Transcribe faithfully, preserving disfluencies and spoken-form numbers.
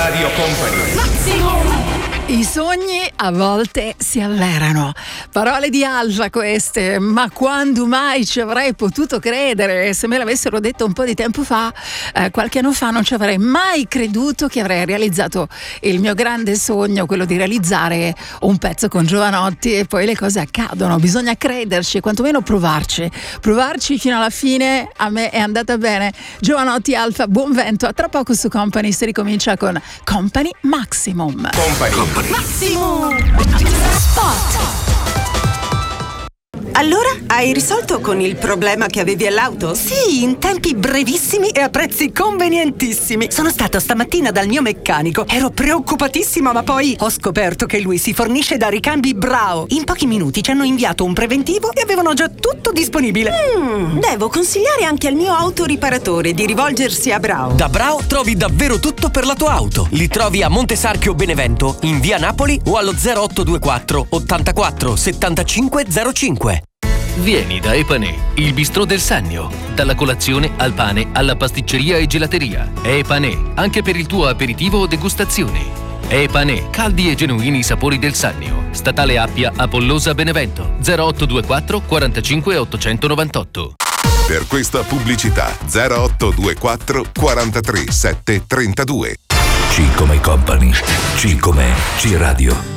Radio Company. I sogni a volte si avverano. Parole di Alfa queste, ma quando mai ci avrei potuto credere? Se me l'avessero detto un po' di tempo fa, eh, qualche anno fa, non ci avrei mai creduto che avrei realizzato il mio grande sogno, quello di realizzare un pezzo con Jovanotti, e poi le cose accadono, bisogna crederci e quantomeno provarci. Provarci fino alla fine. A me è andata bene. Jovanotti, Alfa, buon vento. A tra poco su Company si ricomincia con Company Maximum. Company. Company. Maximum Spot. Allora, hai risolto con il problema che avevi all'auto? Sì, in tempi brevissimi e a prezzi convenientissimi. Sono stata stamattina dal mio meccanico. Ero preoccupatissima, ma poi ho scoperto che lui si fornisce da Ricambi Brao. In pochi minuti ci hanno inviato un preventivo e avevano già tutto disponibile. Mm, devo consigliare anche al mio autoriparatore di rivolgersi a Brao. Da Brao trovi davvero tutto per la tua auto. Li trovi a Montesarchio Benevento, in via Napoli o allo zero otto due quattro ottantaquattro settantacinque zero cinque. Vieni da Epanè, il bistrò del Sannio. Dalla colazione al pane alla pasticceria e gelateria. Epanè, anche per il tuo aperitivo o degustazione. Epanè, caldi e genuini sapori del Sannio. Statale Appia, Apollosa, Benevento. zero otto due quattro quarantacinque ottocentonovantotto. Per questa pubblicità zero otto due quattro quarantatré sette trentadue. C come Company, C come C Radio.